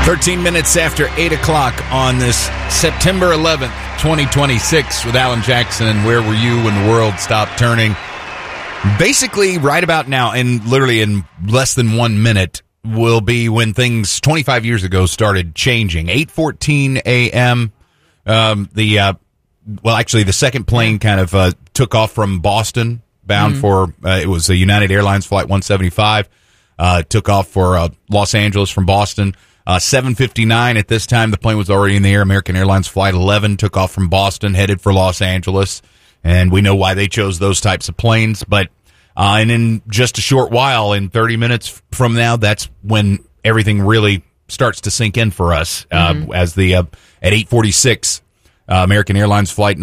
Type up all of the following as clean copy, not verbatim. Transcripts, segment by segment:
13 minutes after 8 o'clock on this September 11th, 2026 with Alan Jackson and Where Were You When the World Stopped Turning? Basically, right about now, and literally in less than 1 minute, will be when things 25 years ago started changing. 8:14 a.m., the second plane kind of took off from Boston, bound for, it was a United Airlines Flight 175, took off for Los Angeles from Boston. 7:59 at this time, the plane was already in the air. American Airlines Flight 11 took off from Boston, headed for Los Angeles. And we know why they chose those types of planes. But and in just a short while, in 30 minutes from now, that's when everything really starts to sink in for us. As the at 8:46, American Airlines Flight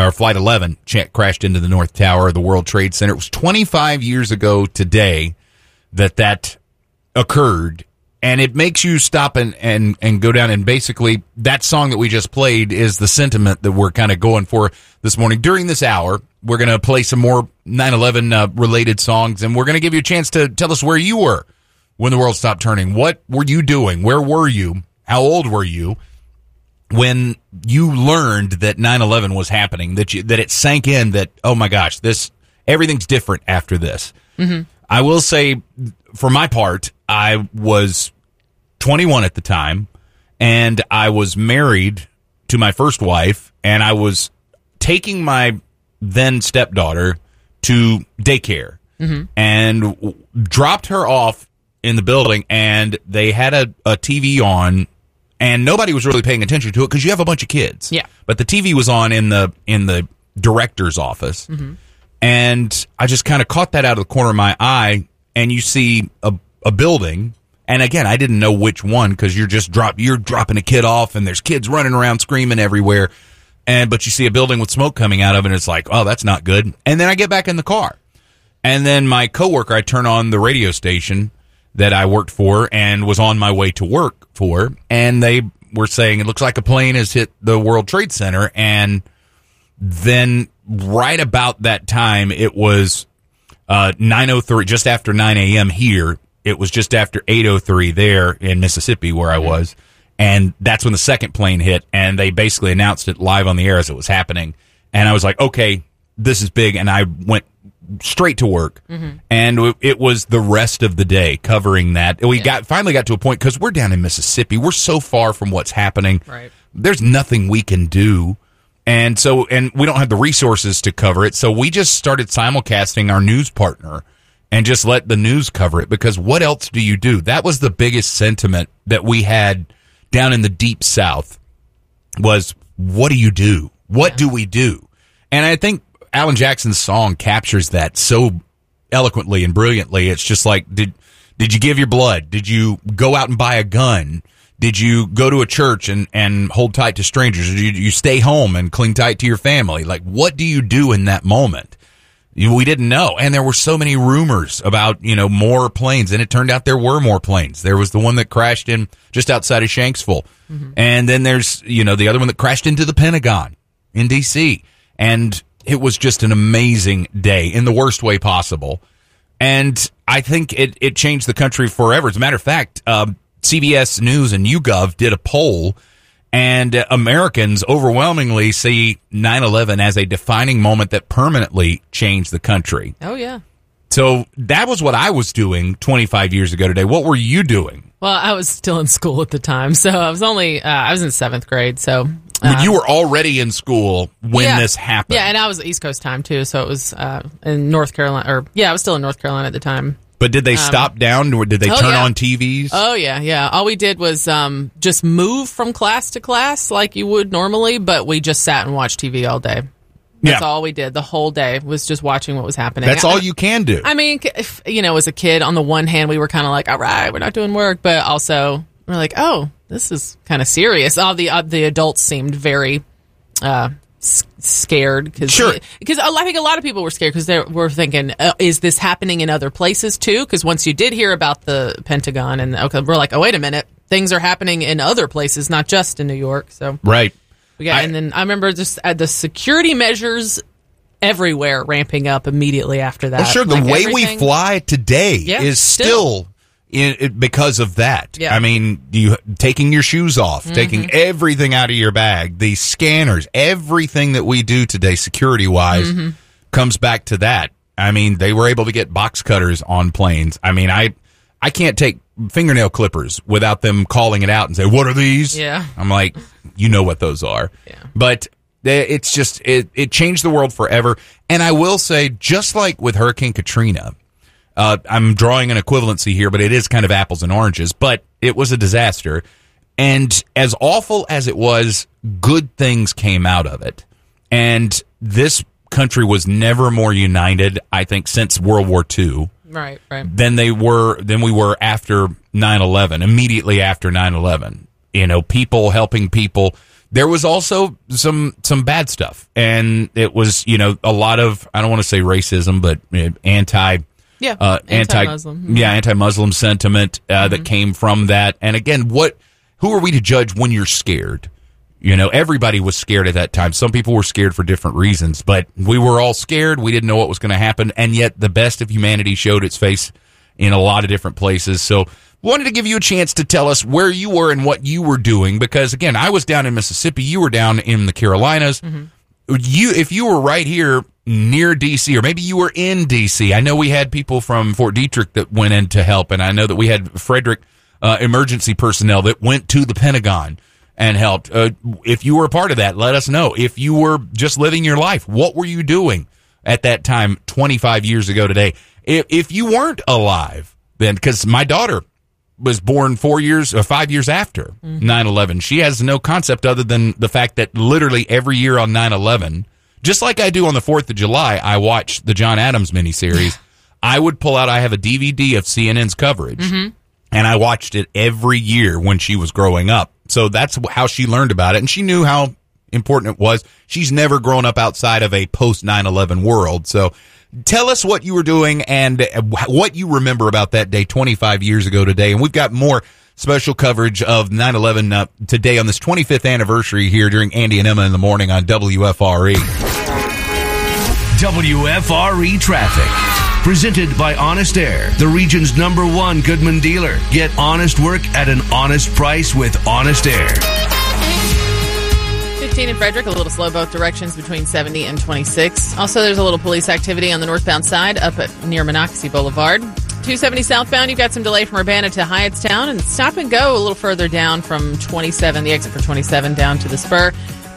11 crashed into the North Tower of the World Trade Center. It was 25 years ago today that occurred. And it makes you stop and go down, and basically that song that we just played is the sentiment that we're kind of going for this morning. During this hour, we're going to play some more 9/11 related songs, and we're going to give you a chance to tell us where you were when the world stopped turning. What were you doing? Where were you? How old were you when you learned that 9/11 was happening, that it sank in that, oh my gosh, everything's different after this? Mm-hmm. I will say, for my part, I was 21 at the time, and I was married to my first wife, and I was taking my then stepdaughter to daycare, and dropped her off in the building, and they had a TV on, and nobody was really paying attention to it because you have a bunch of kids. Yeah. But the TV was on in the director's office, and I just kind of caught that out of the corner of my eye, and you see a building, and again, I didn't know which one because you're dropping a kid off, and there's kids running around screaming everywhere, but you see a building with smoke coming out of it, and it's like, oh, that's not good. And then I get back in the car, and then my coworker, I turn on the radio station that I worked for and was on my way to work for, and they were saying it looks like a plane has hit the World Trade Center, and then right about that time, it was 9:03, just after 9 a.m. here. It was just after 8:03 there in Mississippi where I was, and that's when the second plane hit, and they basically announced it live on the air as it was happening, and I was like, okay, this is big, and I went straight to work, and it was the rest of the day covering that. We finally got to a point, because we're down in Mississippi, we're so far from what's happening, there's nothing we can do. And we don't have the resources to cover it, so we just started simulcasting our news partner and just let the news cover it, because what else do you do? That was the biggest sentiment that we had down in the Deep South was, what do you do? What do we do? And I think Alan Jackson's song captures that so eloquently and brilliantly. It's just like, did you give your blood? Did you go out and buy a gun? Did you go to a church and hold tight to strangers? Or did you stay home and cling tight to your family? Like, what do you do in that moment? We didn't know. And there were so many rumors about, more planes. And it turned out there were more planes. There was the one that crashed in just outside of Shanksville. And then there's, the other one that crashed into the Pentagon in D.C. And it was just an amazing day in the worst way possible. And I think it changed the country forever. As a matter of fact, CBS News and YouGov did a poll, and Americans overwhelmingly see 9/11 as a defining moment that permanently changed the country. Oh, yeah. So that was what I was doing 25 years ago today. What were you doing? Well, I was still in school at the time, so I was in 7th grade, so... you were already in school when this happened. Yeah, and I was East Coast time, too, so it was in North Carolina, I was still in North Carolina at the time. But did they stop down, or did they turn on TVs? Oh, yeah. All we did was just move from class to class like you would normally, but we just sat and watched TV all day. That's all we did. The whole day was just watching what was happening. That's all you can do. I mean, if, as a kid, on the one hand, we were kind of like, all right, we're not doing work, but also we're like, oh, this is kind of serious. All the adults seemed very... scared because I think a lot of people were scared because they were thinking, is this happening in other places too? Because once you did hear about the Pentagon, and we're like, oh, wait a minute, things are happening in other places, not just in New York. So and then I remember just the security measures everywhere ramping up immediately after that. Well, sure, the way we fly today is still because of that. Yeah. I mean, you taking your shoes off, taking everything out of your bag, the scanners, everything that we do today security-wise comes back to that. I mean, they were able to get box cutters on planes. I mean, I can't take fingernail clippers without them calling it out and say, what are these? Yeah. I'm like, you know what those are. Yeah. But it's just, it changed the world forever. And I will say, just like with Hurricane Katrina, I'm drawing an equivalency here, but it is kind of apples and oranges, but it was a disaster. And as awful as it was, good things came out of it. And this country was never more united, I think, since World War II. Right. Than we were after 9/11, immediately after 9/11. You know, people helping people. There was also some bad stuff. And it was, you know, a lot of, I don't want to say racism, but anti-Muslim. Anti-Muslim sentiment that came from that. And again, who are we to judge when you're scared? You know, everybody was scared at that time. Some people were scared for different reasons, but we were all scared. We didn't know what was going to happen. And yet the best of humanity showed its face in a lot of different places. So wanted to give you a chance to tell us where you were and what you were doing. Because again, I was down in Mississippi. You were down in the Carolinas. If you were right here near DC, or maybe you were in DC. I know we had people from Fort Detrick that went in to help. And I know that we had Frederick emergency personnel that went to the Pentagon and helped. If you were a part of that, let us know. If you were just living your life, what were you doing at that time 25 years ago today? If you weren't alive, then, because my daughter was born 5 years after 9/11. She has no concept other than the fact that literally every year on 9/11, just like I do on the 4th of July, I watch the John Adams miniseries. I would pull out, I have a DVD of CNN's coverage, and I watched it every year when she was growing up. So that's how she learned about it, and she knew how important it was. She's never grown up outside of a post-9/11 world. So tell us what you were doing and what you remember about that day 25 years ago today. And we've got more special coverage of 9/11 today on this 25th anniversary here during Andy and Emma in the Morning on WFRE. WFRE Traffic. Presented by Honest Air, the region's #1 Goodman dealer. Get honest work at an honest price with Honest Air. 15 in Frederick, a little slow both directions between 70 and 26. Also, there's a little police activity on the northbound side up near Monocacy Boulevard. 270 southbound, you've got some delay from Urbana to Hyattstown, and stop and go a little further down from 27, the exit for 27 down to the Spur.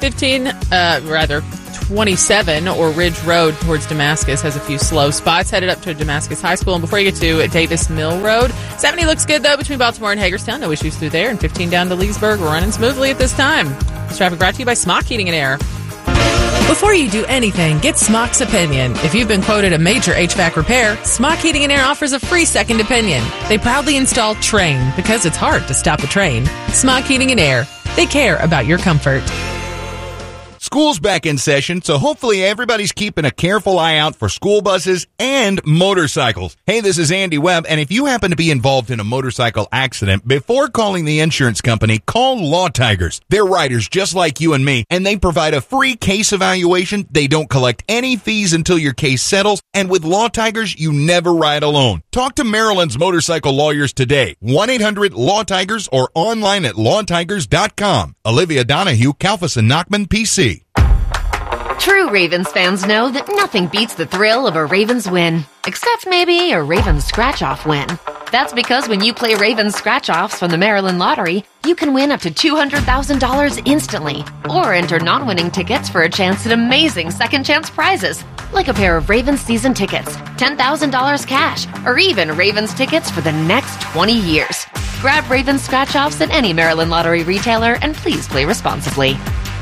27 or Ridge Road towards Damascus has a few slow spots headed up to Damascus High School. And before you get to Davis Mill Road, 70 looks good though between Baltimore and Hagerstown. No issues through there. And 15 down to Leesburg, running smoothly at this time. This traffic brought to you by Smock Heating and Air. Before you do anything, get Smock's opinion. If you've been quoted a major HVAC repair, Smock Heating and Air offers a free second opinion. They proudly install Train because it's hard to stop a train. Smock Heating and Air. They care about your comfort. School's back in session, so hopefully everybody's keeping a careful eye out for school buses and motorcycles. Hey, this is Andy Webb, and if you happen to be involved in a motorcycle accident, before calling the insurance company, call Law Tigers. They're writers just like you and me, and they provide a free case evaluation. They don't collect any fees until your case settles, and with Law Tigers, you never ride alone. Talk to Maryland's motorcycle lawyers today. 1-800-LAW-TIGERS or online at lawtigers.com. Olivia Donahue, Kalfas and Nachman, PC. True Ravens fans know that nothing beats the thrill of a Ravens win, except maybe a Ravens scratch-off win. That's because when you play Ravens scratch-offs from the Maryland Lottery, you can win up to $200,000 instantly, or enter non-winning tickets for a chance at amazing second-chance prizes, like a pair of Ravens season tickets, $10,000 cash, or even Ravens tickets for the next 20 years. Grab Ravens scratch-offs at any Maryland Lottery retailer, and please play responsibly.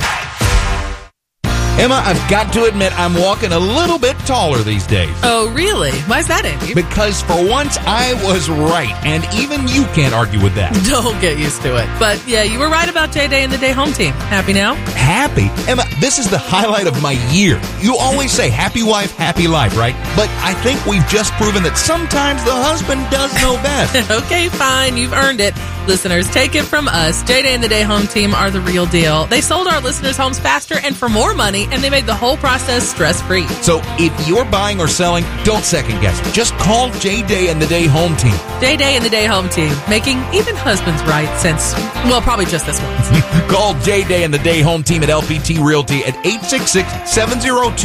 Emma, I've got to admit, I'm walking a little bit taller these days. Oh, really? Why is that, Andy? Because for once, I was right, and even you can't argue with that. Don't get used to it. But yeah, you were right about J-Day and the Day Home Team. Happy now? Happy? Emma, this is the highlight of my year. You always say happy wife, happy life, right? But I think we've just proven that sometimes the husband does know best. Okay, fine. You've earned it. Listeners, take it from us. J-Day and the Day Home Team are the real deal. They sold our listeners' homes faster and for more money, and they made the whole process stress-free. So if you're buying or selling, don't second guess. Just call J-Day and the Day Home Team. J-Day and the Day Home Team, making even husbands right since, well, probably just this once. Call J-Day and the Day Home Team at LPT Realty at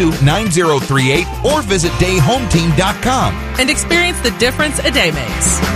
866-702-9038 or visit dayhometeam.com. And experience the difference a day makes.